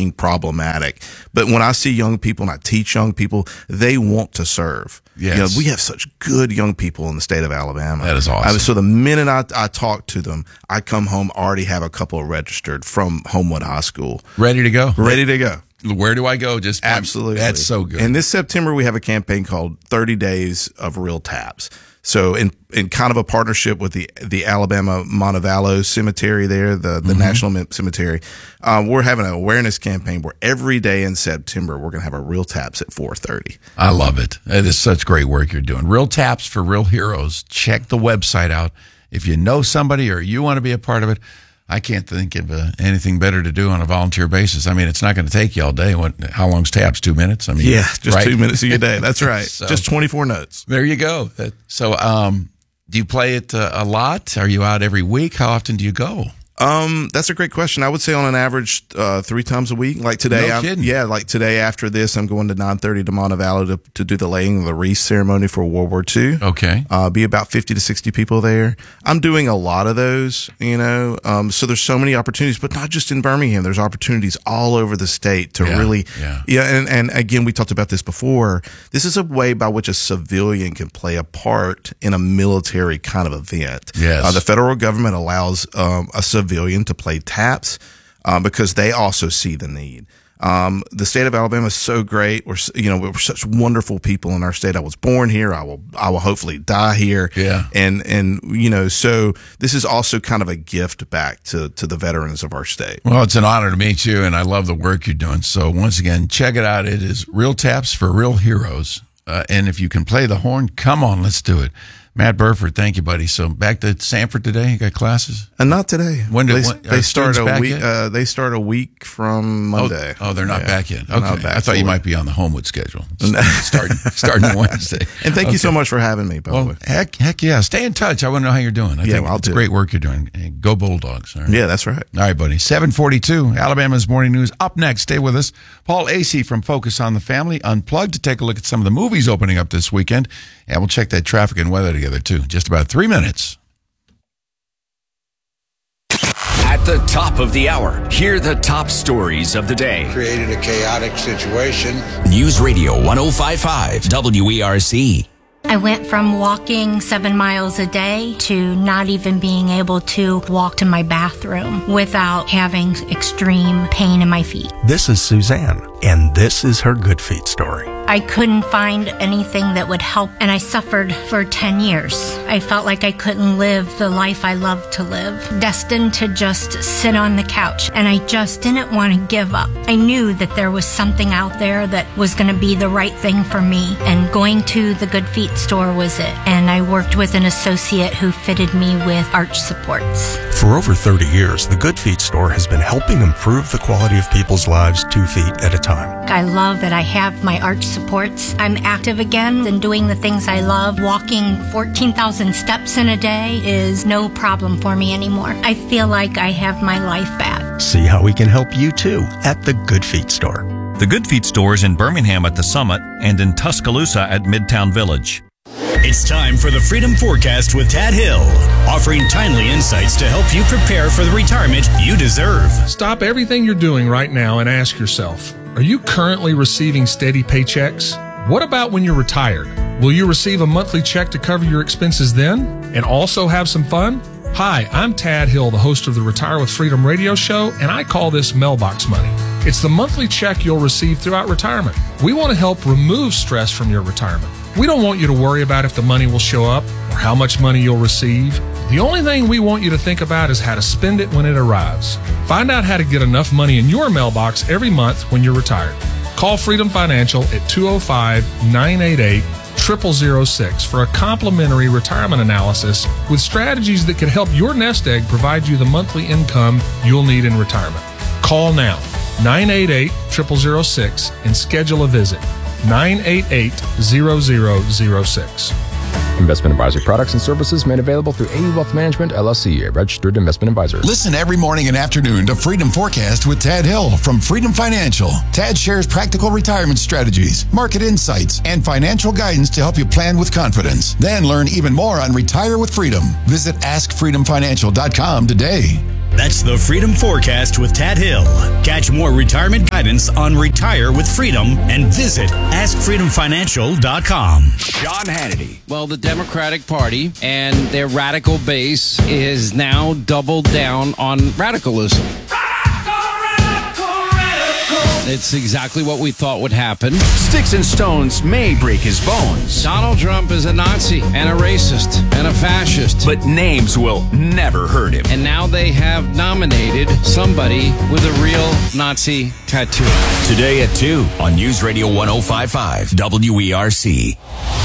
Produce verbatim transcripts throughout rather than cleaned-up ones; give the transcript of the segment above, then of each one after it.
being problematic. But when I see young people and I teach young people, they want to serve. Yes. You know, we have such good young people in the state of Alabama. That is awesome. I mean, so the minute I, I talk to them, I come home, already have a couple registered from Homewood High School. Ready to go? Ready to go. Where do I go? Just Absolutely. That's so good. And this September, we have a campaign called thirty days of Real Taps. So in, in kind of a partnership with the, the Alabama Montevallo Cemetery there, the, the mm-hmm. National Cemetery, um, we're having an awareness campaign where every day in September, we're going to have a Real Taps at four thirty. I love it. It is such great work you're doing. Real Taps for Real Heroes. Check the website out. If you know somebody or you want to be a part of it, I can't think of uh, anything better to do on a volunteer basis. I mean, it's not going to take you all day. What? How long's taps? Two minutes? I mean, yeah, just right? two minutes of your day. That's right. So, just twenty-four notes. There you go. That, so, um, do you play it uh, a lot? Are you out every week? How often do you go? Um, that's a great question. I would say on an average, uh, three times a week. Like today, no I'm, kidding. yeah, like today after this, I'm going to nine thirty to Montevallo to, to do the laying of the wreath ceremony for World War Two. Okay. Uh, be about fifty to sixty people there. I'm doing a lot of those, you know, um, so there's so many opportunities, but not just in Birmingham. There's opportunities all over the state to yeah, really, yeah. yeah. And, and again, we talked about this before. This is a way by which a civilian can play a part in a military kind of event. Yes. Uh, the federal government allows, um, a civilian to play taps, um, because they also see the need. Um, the state of Alabama is so great. We're, you know, we're such wonderful people in our state. I was born here. I will, I will hopefully die here. Yeah. And, and, you know, so this is also kind of a gift back to, to the veterans of our state. Well, it's an honor to meet you, and I love the work you're doing. So once again, check it out. It is Real Taps for Real Heroes. Uh, and if you can play the horn, come on, let's do it. Matt Burford, thank you, buddy. So back to Sanford today. You got classes? And not today. When do they, when, they start a back week? yet? Uh, they start a week from Monday. Oh, oh they're not yeah. back yet. Okay, back I thought you it. might be on the Homewood schedule, starting starting Wednesday. And thank okay. you so much for having me. By well, the way, heck, heck yeah. Stay in touch. I want to know how you're doing. I yeah, think well, I'll it's do great it. work you're doing. Hey, go Bulldogs! All right. Yeah, that's right. All right, buddy. seven forty-two, Alabama's Morning News. Up next, stay with us. Paul Acey from Focus on the Family Unplugged to take a look at some of the movies opening up this weekend, and we'll check that traffic and weather together too. Just about three minutes. At the top of the hour, hear the top stories of the day. Created a chaotic situation. News Radio one oh five point five W E R C. I went from walking seven miles a day to not even being able to walk to my bathroom without having extreme pain in my feet. This is Suzanne, and this is her Good Feet story. I couldn't find anything that would help, and I suffered for ten years. I felt like I couldn't live the life I loved to live, destined to just sit on the couch, and I just didn't want to give up. I knew that there was something out there that was going to be the right thing for me, and going to the Good Feet store was it. And I worked with an associate who fitted me with arch supports. For over thirty years, the Good Feet store has been helping improve the quality of people's lives two feet at a time. I love that I have my arch supports. I'm active again and doing the things I love. Walking fourteen thousand steps in a day is no problem for me anymore. I feel like I have my life back. See how we can help you too at the Good Feet store. The Good Feet store is in Birmingham at the Summit and in Tuscaloosa at Midtown Village. It's time for the Freedom Forecast with Tad Hill, offering timely insights to help you prepare for the retirement you deserve. Stop everything you're doing right now and ask yourself, are you currently receiving steady paychecks? What about when you're retired? Will you receive a monthly check to cover your expenses then and also have some fun? Hi, I'm Tad Hill, the host of the Retire with Freedom radio show, and I call this mailbox money. It's the monthly check you'll receive throughout retirement. We want to help remove stress from your retirement. We don't want you to worry about if the money will show up or how much money you'll receive. The only thing we want you to think about is how to spend it when it arrives. Find out how to get enough money in your mailbox every month when you're retired. Call Freedom Financial at two oh five, nine eight eight, zero zero zero six for a complimentary retirement analysis with strategies that could help your nest egg provide you the monthly income you'll need in retirement. Call now, nine eight eight, zero zero zero six, and schedule a visit. nine eight eight, zero zero zero six. Investment advisory products and services made available through A E Wealth Management, L L C, a registered investment advisor. Listen every morning and afternoon to Freedom Forecast with Tad Hill from Freedom Financial. Tad shares practical retirement strategies, market insights, and financial guidance to help you plan with confidence. Then learn even more on Retire with Freedom. Visit ask freedom financial dot com today. That's the Freedom Forecast with Tad Hill. Catch more retirement guidance on Retire with Freedom and visit ask freedom financial dot com. Sean Hannity. Well, the Democratic Party and their radical base is now doubled down on radicalism. It's exactly what we thought would happen. Sticks and stones may break his bones, Donald Trump is a Nazi and a racist and a fascist. but names will never hurt him. And now they have nominated somebody with a real Nazi tattoo. Today at two on News Radio one oh five point five W E R C.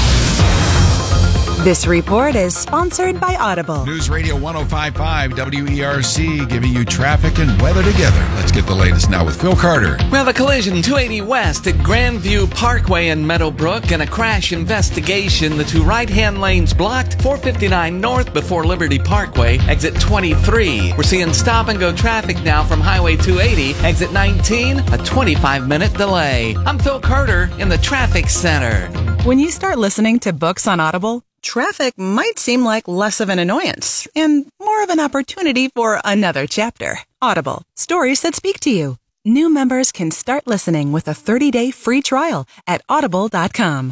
This report is sponsored by Audible. News Radio one oh five point five W E R C giving you traffic and weather together. Let's get the latest now with Phil Carter. Well, a collision two eighty West at Grandview Parkway in Meadowbrook and a crash investigation. The two right-hand lanes blocked. four fifty-nine North before Liberty Parkway, exit twenty-three. We're seeing stop-and-go traffic now from Highway two eighty, exit nineteen, a twenty-five minute delay. I'm Phil Carter in the Traffic Center. When you start listening to books on Audible, traffic might seem like less of an annoyance and more of an opportunity for another chapter. Audible, stories that speak to you. New members can start listening with a thirty-day free trial at audible dot com.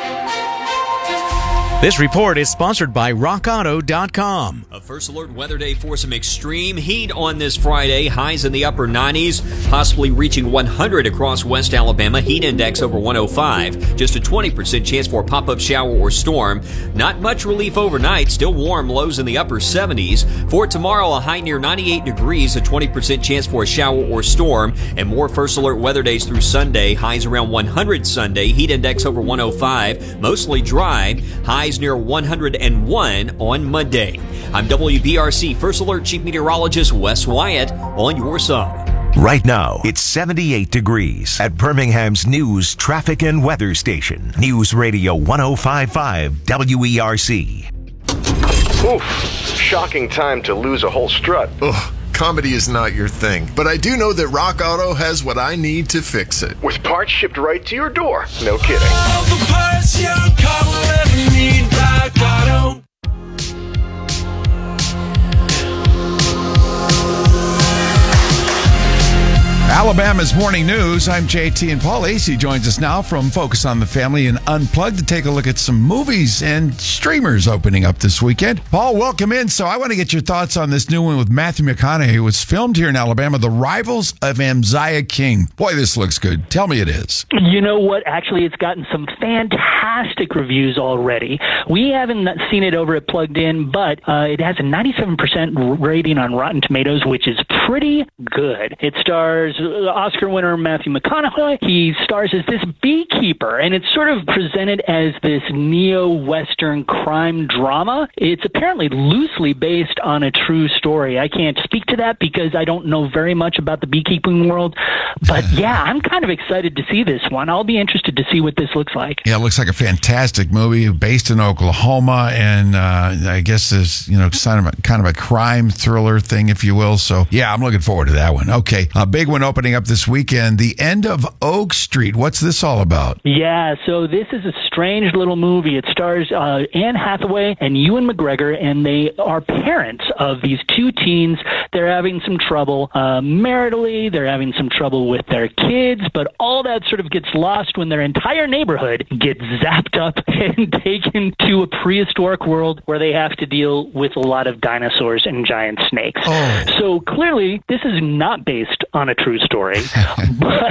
This report is sponsored by rock auto dot com. A first alert weather day for some extreme heat on this Friday. Highs in the upper nineties, possibly reaching one hundred across West Alabama. Heat index over one oh five. Just a twenty percent chance for a pop-up shower or storm. Not much relief overnight. Still warm, lows in the upper seventies. For tomorrow, a high near ninety-eight degrees, a twenty percent chance for a shower or storm. And more first alert weather days through Sunday. Highs around one hundred Sunday. Heat index over one oh five. Mostly dry. Highs near one hundred one on Monday. I'm W B R C First Alert Chief Meteorologist Wes Wyatt on your side. Right now, it's seventy-eight degrees at Birmingham's news, traffic, and weather station. News Radio one oh five point five W E R C. Oof, shocking time to lose a whole strut. Ugh. Comedy is not your thing, but I do know that Rock Auto has what I need to fix it. With parts shipped right to your door. No kidding. All the parts your car will ever need, Rock Auto. Alabama's Morning News. I'm J T, and Paul Asay joins us now from Focus on the Family and Unplugged to take a look at some movies and streamers opening up this weekend. Paul, welcome in. So I want to get your thoughts on this new one with Matthew McConaughey. It was filmed here in Alabama, The Rivals of Amziah King. Boy, this looks good. Tell me it is. You know what? Actually, it's gotten some fantastic reviews already. We haven't seen it over at Plugged In, but uh, it has a ninety-seven percent rating on Rotten Tomatoes, which is pretty good. It stars Oscar winner Matthew McConaughey. He stars as this beekeeper, and it's sort of presented as this neo-Western crime drama. It's apparently loosely based on a true story. I can't speak to that because I don't know very much about the beekeeping world, but yeah, I'm kind of excited to see this one. I'll be interested to see what this looks like. Yeah, it looks like a fantastic movie based in Oklahoma, and uh, I guess there's, you know, kind of, a, kind of a crime thriller thing, if you will. So, yeah, I'm looking forward to that one. Okay, a big one opening up this weekend, The End of Oak Street. What's this all about? Yeah, so this is a strange little movie. It stars uh, Anne Hathaway and Ewan McGregor, and they are parents of these two teens. They're having some trouble uh, maritally. They're having some trouble with their kids, but all that sort of gets lost when their entire neighborhood gets zapped up and taken to a prehistoric world where they have to deal with a lot of dinosaurs and giant snakes. Oh. So clearly, this is not based on a true story, but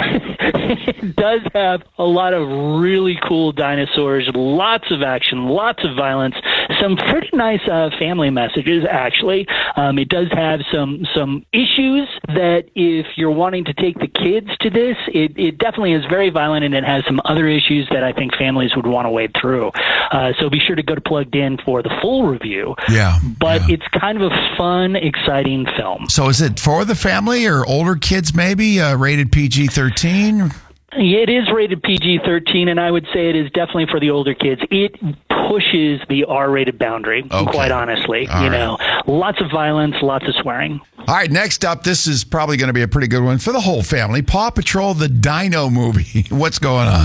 it does have a lot of really cool dinosaurs, lots of action, lots of violence, some pretty nice uh, family messages, actually. Um, it does have some some issues that if you're wanting to take the kids to this, it, it definitely is very violent, and it has some other issues that I think families would want to wade through. Uh, so be sure to go to Plugged In for the full review. Yeah. But yeah. it's kind of a fun, exciting film. So is it for the family or older kids maybe, uh, rated P G thirteen? It is rated P G thirteen, and I would say it is definitely for the older kids. It pushes the R-rated boundary, okay. quite honestly. All you right. know, lots of violence, lots of swearing. All right, next up, this is probably going to be a pretty good one for the whole family. Paw Patrol, the Dino movie. What's going on?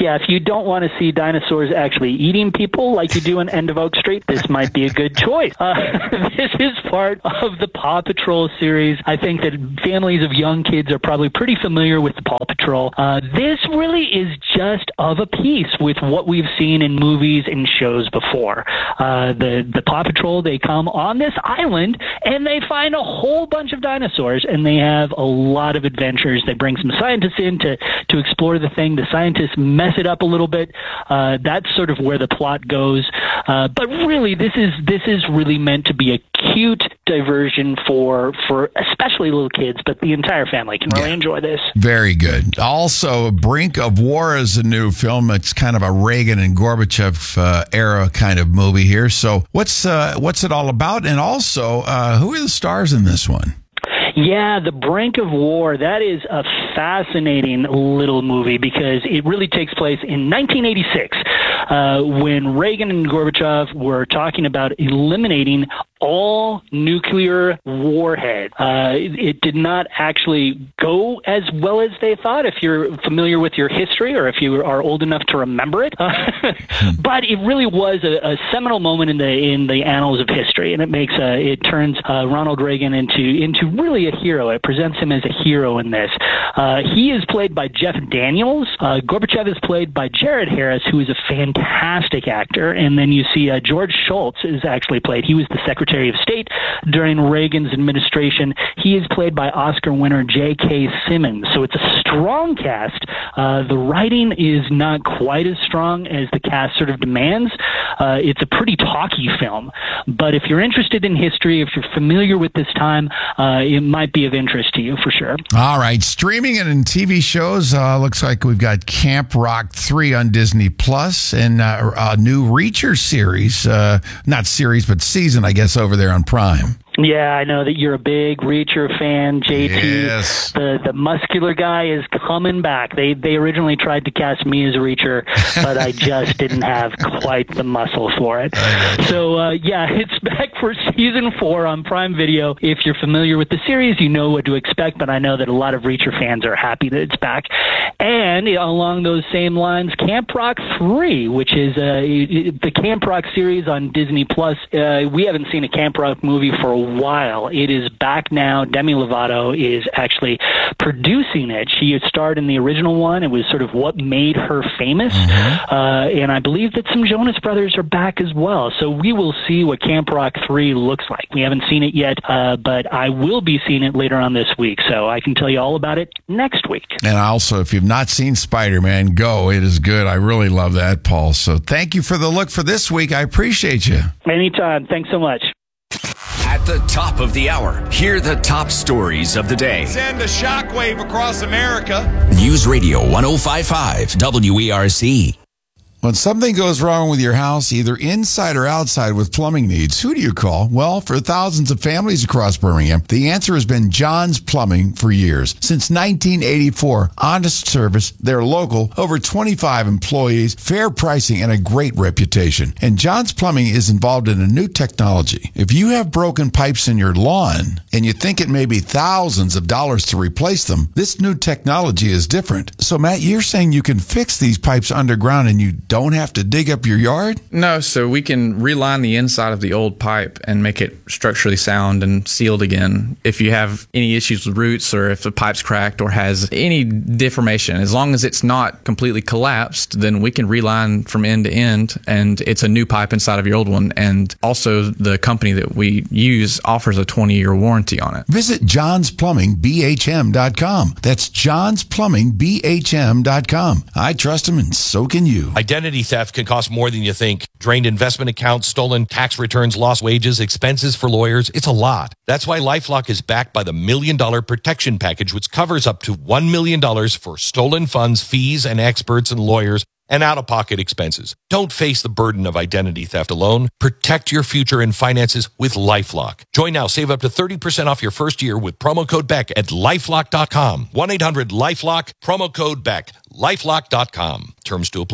yeah, if you don't want to see dinosaurs actually eating people like you do in End of Oak Street, this might be a good choice. Uh, this is part of the Paw Patrol series. I think that families of young kids are probably pretty familiar with the Paw Patrol. Uh, this really is just of a piece with what we've seen in movies and shows before. Uh, the, the Paw Patrol, they come on this island and they find a whole bunch of dinosaurs, and they have a lot of adventures. They bring some scientists in to, to explore the thing. The scientists mess it up a little bit. Uh, that's sort of where the plot goes. Uh, but really, this is this is really meant to be a cute diversion for for especially little kids, but the entire family can really yeah. enjoy this. Very good. Also, Brink of War is a new film. It's kind of a Reagan and Gorbachev uh, era kind of movie here. So, what's uh, what's it all about? And also, uh, who are the stars in this one? Yeah, The Brink of War, that is a fascinating little movie because it really takes place in nineteen eighty-six uh, when Reagan and Gorbachev were talking about eliminating all nuclear warhead. Uh, it, it did not actually go as well as they thought, if you're familiar with your history or if you are old enough to remember it. Uh, but it really was a, a seminal moment in the in the annals of history, and it makes uh, it turns uh, Ronald Reagan into into really a hero. It presents him as a hero in this. Uh, he is played by Jeff Daniels. Uh, Gorbachev is played by Jared Harris, who is a fantastic actor. And then you see uh, George Shultz is actually played. He was the Secretary of State during Reagan's administration. He is played by Oscar winner J K. Simmons. So it's a strong cast. Uh, the writing is not quite as strong as the cast sort of demands. Uh, it's a pretty talky film. But if you're interested in history, if you're familiar with this time, uh, it might be of interest to you for sure. All right. Streaming and in T V shows, uh, looks like we've got Camp Rock three on Disney Plus and uh, a new Reacher series, uh, not series, but season, I guess, over there on Prime. Yeah, I know that you're a big Reacher fan, J T. Yes. The the muscular guy is coming back. They they originally tried to cast me as a Reacher, but I just didn't have quite the muscle for it. So, uh, yeah, it's back for season four on Prime Video. If you're familiar with the series, you know what to expect, but I know that a lot of Reacher fans are happy that it's back. And along those same lines, Camp Rock three, which is uh, the Camp Rock series on Disney Plus. Uh, we haven't seen a Camp Rock movie for a while. It is back now. Demi Lovato is actually producing it. She had starred in the original one. It was sort of what made her famous. Mm-hmm. Uh, and I believe that some Jonas Brothers are back as well. So we will see what Camp Rock three looks like. We haven't seen it yet, uh, but I will be seeing it later on this week. So I can tell you all about it next week. And also, if you've not seen Spider-Man, go. It is good. I really love that, Paul. So thank you for the look for this week. I appreciate you. Anytime. Thanks so much. At the top of the hour, hear the top stories of the day. Send a shockwave across America. News Radio one oh five point five W E R C. When something goes wrong with your house, either inside or outside with plumbing needs, who do you call? Well, for thousands of families across Birmingham, the answer has been John's Plumbing for years. Since nineteen eighty-four, honest service, they're local, over twenty-five employees, fair pricing, and a great reputation. And John's Plumbing is involved in a new technology. If you have broken pipes in your lawn and you think it may be thousands of dollars to replace them, this new technology is different. So, Matt, you're saying you can fix these pipes underground and you don't have to dig up your yard? No, so we can reline the inside of the old pipe and make it structurally sound and sealed again. If you have any issues with roots or if the pipe's cracked or has any deformation, as long as it's not completely collapsed, then we can reline from end to end and it's a new pipe inside of your old one. And also the company that we use offers a twenty-year warranty on it. Visit johns plumbing b h m dot com. That's johns plumbing b h m dot com. I trust them and so can you. Identity theft can cost more than you think. Drained investment accounts, stolen tax returns, lost wages, expenses for lawyers. It's a lot. That's why LifeLock is backed by the Million Dollar Protection Package, which covers up to one million dollars for stolen funds, fees, and experts and lawyers, and out-of-pocket expenses. Don't face the burden of identity theft alone. Protect your future and finances with LifeLock. Join now. Save up to thirty percent off your first year with promo code Beck at lifelock dot com. one eight hundred lifelock, promo code Beck, lifelock dot com. Terms to apply.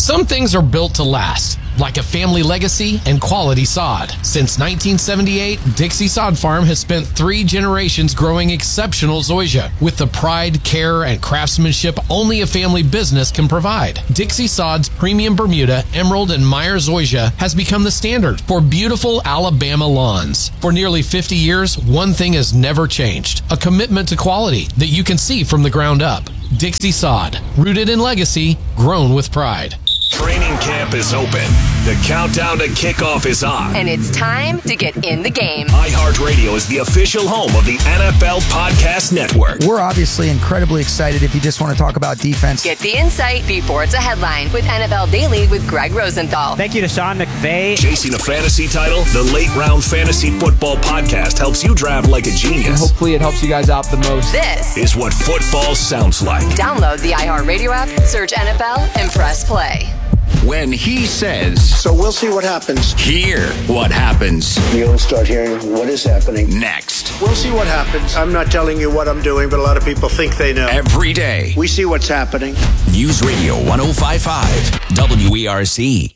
Some things are built to last, like a family legacy and quality sod. Since nineteen seventy-eight, Dixie Sod Farm has spent three generations growing exceptional zoysia with the pride, care, and craftsmanship only a family business can provide. Dixie Sod's premium Bermuda, Emerald, and Meyer zoysia has become the standard for beautiful Alabama lawns. For nearly fifty years, one thing has never changed: a commitment to quality that you can see from the ground up. Dixie Sod, rooted in legacy, grown with pride. Training camp is open. The countdown to kickoff is on. And it's time to get in the game. iHeartRadio is the official home of the N F L Podcast Network. We're obviously incredibly excited if you just want to talk about defense. Get the insight before it's a headline with N F L Daily with Greg Rosenthal. Thank you to Sean McVay. Chasing a fantasy title, the Late Round Fantasy Football Podcast helps you draft like a genius. And hopefully it helps you guys out the most. This is what football sounds like. Download the iHeartRadio app, search N F L, and press play. When he says, so we'll see what happens. Hear what happens. You'll start hearing what is happening. Next. We'll see what happens. I'm not telling you what I'm doing, but a lot of people think they know. Every day. We see what's happening. News Radio one oh five point five W E R C.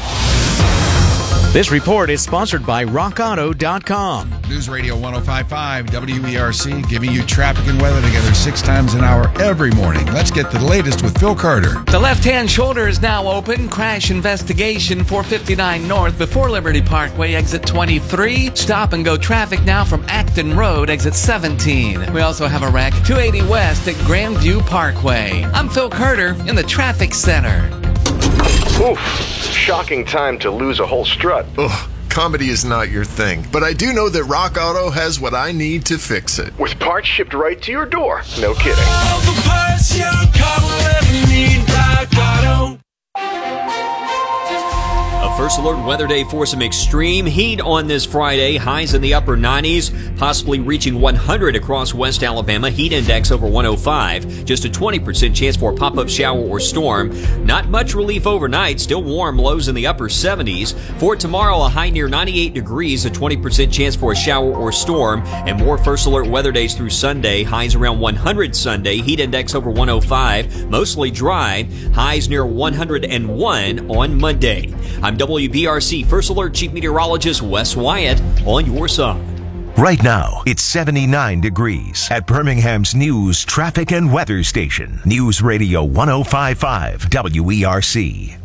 This report is sponsored by rock auto dot com. News Radio one oh five point five W E R C, giving you traffic and weather together six times an hour every morning. Let's get to the latest with Phil Carter. The left-hand shoulder is now open. Crash investigation four fifty-nine North before Liberty Parkway, exit twenty-three. Stop and go traffic now from Acton Road, exit seventeen. We also have a wreck two eighty West at Grandview Parkway. I'm Phil Carter in the traffic center. Oof. Shocking time to lose a whole strut. Ugh. Comedy is not your thing, but I do know that Rock Auto has what I need to fix it. With parts shipped right to your door. No kidding. All the parts your car will ever need, Rock Auto. A first alert weather day for some extreme heat on this Friday. Highs in the upper nineties, possibly reaching one hundred across West Alabama. Heat index over one oh five. Just a twenty percent chance for a pop-up shower or storm. Not much relief overnight. Still warm. Lows in the upper seventies. For tomorrow, a high near ninety-eight degrees. A twenty percent chance for a shower or storm. And more first alert weather days through Sunday. Highs around one hundred Sunday. Heat index over one oh five. Mostly dry. Highs near one hundred one on Monday. I'm W B R C First Alert Chief Meteorologist Wes Wyatt on your side. Right now, it's seventy-nine degrees at Birmingham's news, traffic, and weather station. News Radio one oh five point five W E R C.